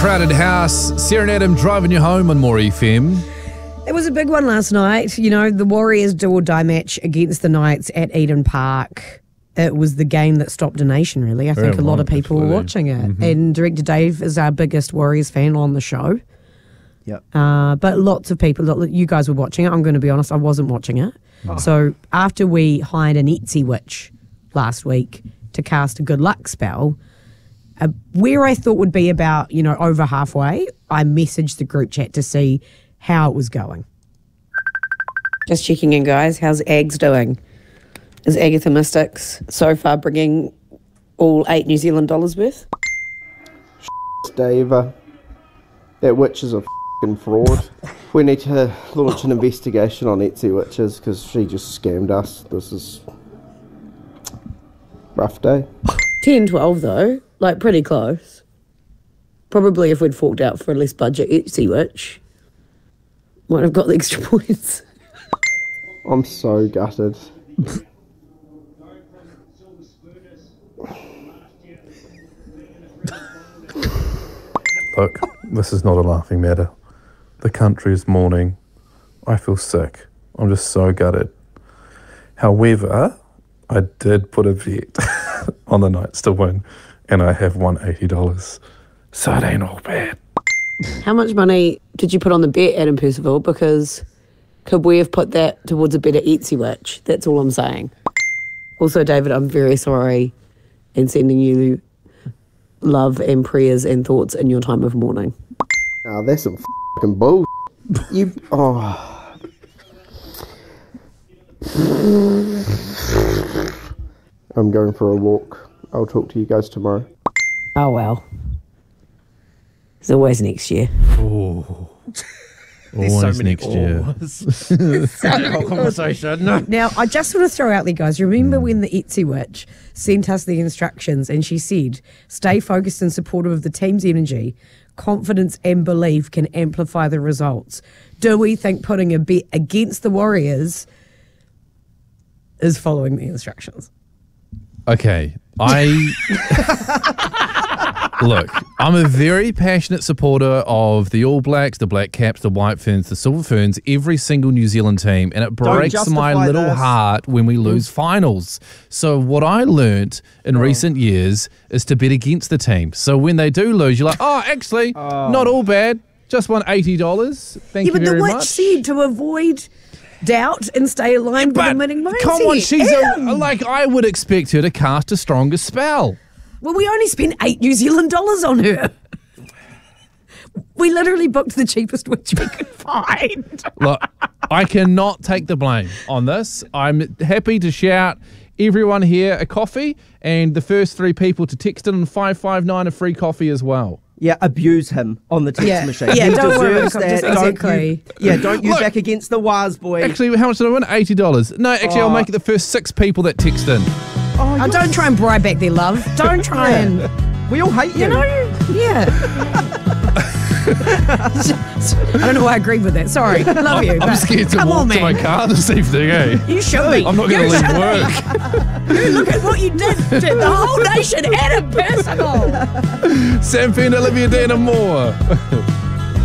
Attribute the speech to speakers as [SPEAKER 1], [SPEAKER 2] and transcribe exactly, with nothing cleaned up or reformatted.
[SPEAKER 1] Crowded House, Sarah and Adam driving you home on More F M.
[SPEAKER 2] It was a big one last night. You know, the Warriors do or die match against the Knights at Eden Park. It was the game that stopped a nation, really. I think
[SPEAKER 1] Yeah,
[SPEAKER 2] a lot of
[SPEAKER 1] right,
[SPEAKER 2] people
[SPEAKER 1] absolutely.
[SPEAKER 2] were watching it.
[SPEAKER 1] Mm-hmm.
[SPEAKER 2] And Director Dave is our biggest Warriors fan on the show.
[SPEAKER 3] Yep.
[SPEAKER 2] Uh, but lots of people, look, you guys were watching it. I'm going to be honest, I wasn't watching it.
[SPEAKER 1] Oh.
[SPEAKER 2] So after we hired an Etsy witch last week to cast a good luck spell, uh, where I thought would be about, you know, over halfway, I messaged the group chat to see how it was going. Just checking in, guys. How's Ags doing? Is Agatha Mystics so far bringing all eight New Zealand dollars worth?
[SPEAKER 3] Dave, uh, that witch is a f***ing fraud. We need to launch an investigation on Etsy Witches because she just scammed us. This is rough day.
[SPEAKER 2] ten, twelve though, like pretty close. Probably if we'd forked out for a less budget Etsy witch, might have got the extra points.
[SPEAKER 3] I'm so gutted.
[SPEAKER 1] Look, this is not a laughing matter. The country is mourning. I feel sick. I'm just so gutted. However, I did put a bet on the Knights to win, and I have won eighty dollars. So it ain't all bad.
[SPEAKER 2] How much money did you put on the bet, Adam Percival? Because could we have put that towards a better Etsy witch? That's all I'm saying. Also, David, I'm very sorry and sending you love and prayers and thoughts in your time of mourning.
[SPEAKER 3] Oh, that's some f***ing bull. You, oh. I'm going for a walk. I'll talk to you guys tomorrow.
[SPEAKER 2] Oh, well. It's always next year.
[SPEAKER 1] Oh. Always next year.
[SPEAKER 4] That whole conversation. No.
[SPEAKER 2] Now, I just want to throw out there, guys, remember when the Etsy witch sent us the instructions and she said, stay focused and supportive of the team's energy, confidence and belief can amplify the results. Do we think putting a bet against the Warriors is following the instructions?
[SPEAKER 1] Okay, I look, I'm a very passionate supporter of the All Blacks, the Black Caps, the White Ferns, the Silver Ferns, every single New Zealand team, and it breaks my
[SPEAKER 4] justify
[SPEAKER 1] little
[SPEAKER 4] this.
[SPEAKER 1] heart when we lose finals. So what I learnt in recent years is to bet against the team. So when they do lose, you're like, oh, actually, not all bad. Just won eighty dollars. Thank
[SPEAKER 2] Yeah,
[SPEAKER 1] you
[SPEAKER 2] but the
[SPEAKER 1] very
[SPEAKER 2] witch
[SPEAKER 1] much.
[SPEAKER 2] said to avoid doubt and stay aligned with the
[SPEAKER 1] But
[SPEAKER 2] winning mindset.
[SPEAKER 1] come on, she's
[SPEAKER 2] Adam!
[SPEAKER 1] a, like I would expect her to cast a stronger spell.
[SPEAKER 2] Well, we only spent eight New Zealand dollars on her. We literally booked the cheapest witch we could find.
[SPEAKER 1] Look, I cannot take the blame on this. I'm happy to shout everyone here a coffee and the first three people to text in on five five nine a free coffee as well.
[SPEAKER 4] Yeah, abuse him on the text
[SPEAKER 2] Yeah.
[SPEAKER 4] machine.
[SPEAKER 2] Yeah,
[SPEAKER 4] He
[SPEAKER 2] don't worry
[SPEAKER 4] deserves
[SPEAKER 2] about it.
[SPEAKER 4] that.
[SPEAKER 2] Just
[SPEAKER 4] Don't
[SPEAKER 2] exactly.
[SPEAKER 4] you, yeah, don't you
[SPEAKER 1] Look.
[SPEAKER 4] back against the Waz, boy.
[SPEAKER 1] Actually, how much did I win? eighty dollars. No, actually, I'll
[SPEAKER 4] Oh.
[SPEAKER 1] make it the first six people that text in.
[SPEAKER 4] oh,
[SPEAKER 2] Oh, don't try and bribe back their love. Don't try and,
[SPEAKER 4] we all hate you.
[SPEAKER 2] you know, yeah. I don't know why I agreed with that. Sorry. Love you.
[SPEAKER 1] I'm
[SPEAKER 2] but
[SPEAKER 1] scared to
[SPEAKER 2] come
[SPEAKER 1] walk
[SPEAKER 2] on,
[SPEAKER 1] to
[SPEAKER 2] man.
[SPEAKER 1] my car this evening, eh?
[SPEAKER 2] You should be.
[SPEAKER 1] I'm not going
[SPEAKER 2] You
[SPEAKER 1] to leave
[SPEAKER 2] should
[SPEAKER 1] work.
[SPEAKER 2] be. Look at what you did to the whole nation and a personal.
[SPEAKER 1] Sam Fender, Olivia Dan and more.